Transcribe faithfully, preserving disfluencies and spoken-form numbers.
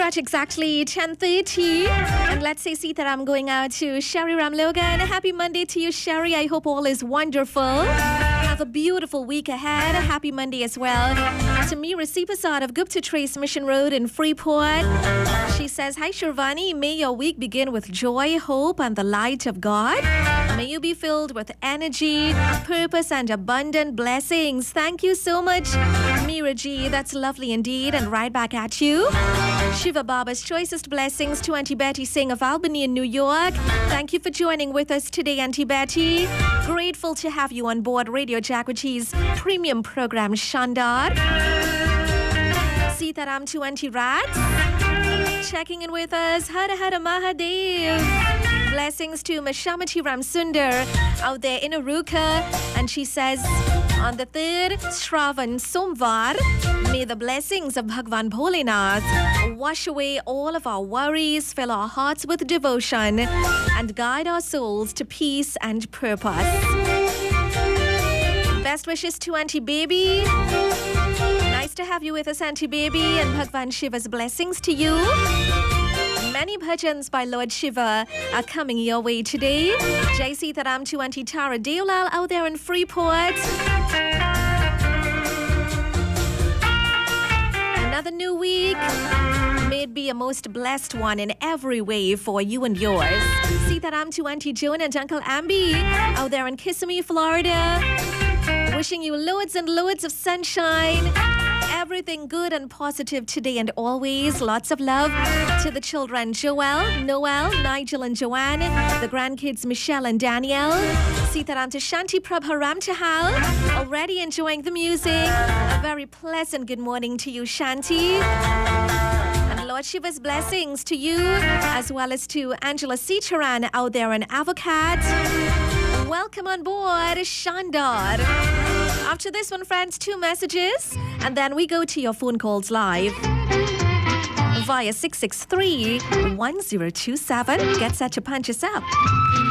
at exactly ten thirty. And let's say Sitaram going out to Sherry Ramlogan. Happy Monday to you, Sherry. I hope all is wonderful. Have a beautiful week ahead. Happy Monday as well. To Meera Sipasad of Gupta Trace Mission Road in Freeport. She says, hi Shirvani, may your week begin with joy, hope and the light of God. May you be filled with energy, purpose and abundant blessings. Thank you so much, Meera Ji. That's lovely indeed. And right back at you. Shiva Baba's choicest blessings to Auntie Betty Singh of Albany in New York. Thank you for joining with us today, Auntie Betty. Grateful to have you on board Radio Jagriti's premium program, Shandar. Sitaram to Auntie Rats. Checking in with us. Hara Hara Mahadev. Blessings to Mashamati Ramsundar out there in Aruka. And she says, on the third Shravan Somvar, may the blessings of Bhagwan Bholenath wash away all of our worries, fill our hearts with devotion, and guide our souls to peace and purpose. Best wishes to Auntie Baby. Nice to have you with us, Auntie Baby, and Bhagwan Shiva's blessings to you. Many bhajans by Lord Shiva are coming your way today. Jai Sitaram to Auntie Tara Deolal out there in Freeport. Another new week. May it be a most blessed one in every way for you and yours. Sitaram to Auntie Joan and Uncle Ambi out there in Kissimmee, Florida. Wishing you loads and loads of sunshine. Everything good and positive today and always. Lots of love to the children Joel, Noel, Nigel and Joanne, the grandkids Michelle and Danielle. Sitaram to Shanti Prabharam Chahal, already enjoying the music. A very pleasant good morning to you, Shanti. And Lord Shiva's blessings to you, as well as to Angela Sitaran out there in Avocat. Welcome on board, Shandar. After this one, friends, two messages, and then we go to your phone calls live via six six three, one zero two seven. Get set to punch us up.